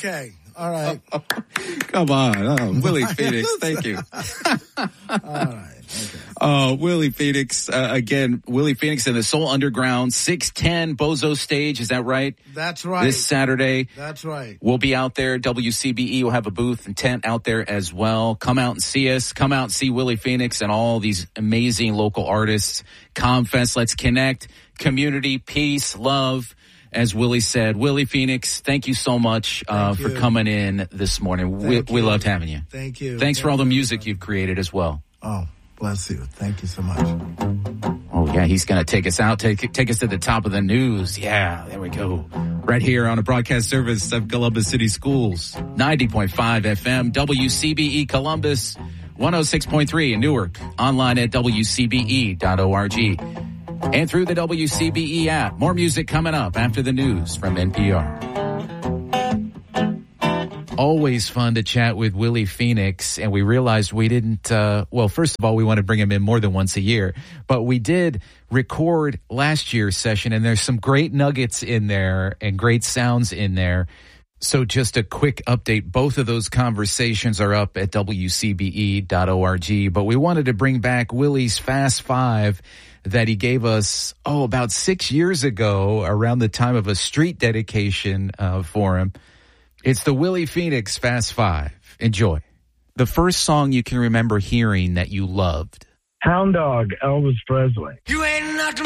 Okay. All right. Come on. Willie Phoenix, thank you. All right. Okay. Willie Phoenix, again, Willie Phoenix in the Soul Underground, 610 Bozo Stage. Is that right? That's right. This Saturday. That's right. We'll be out there. WCBE will have a booth and tent out there as well. Come out and see us. Come out and see Willie Phoenix and all these amazing local artists. ComFest, let's connect. Community, peace, love. As Willie said, Willie Phoenix, thank you so much for coming in this morning. We loved having you. Thank you. Thanks for all the music you've created as well. Oh, bless you. Thank you so much. Oh, yeah, he's going to take us out, take us to the top of the news. Yeah, there we go. Right here on a broadcast service of Columbus City Schools. 90.5 FM, WCBE Columbus, 106.3 in Newark. Online at WCBE.org. And through the WCBE app. More music coming up after the news from NPR. Always fun to chat with Willie Phoenix, and we realized we didn't, first of all, we want to bring him in more than once a year, but we did record last year's session, and there's some great nuggets in there and great sounds in there. So just a quick update. Both of those conversations are up at WCBE.org, but we wanted to bring back Willie's Fast Five that he gave us, about 6 years ago around the time of a street dedication for him. It's the Willie Phoenix Fast Five. Enjoy. The first song you can remember hearing that you loved. Hound Dog, Elvis Presley. You ain't nothing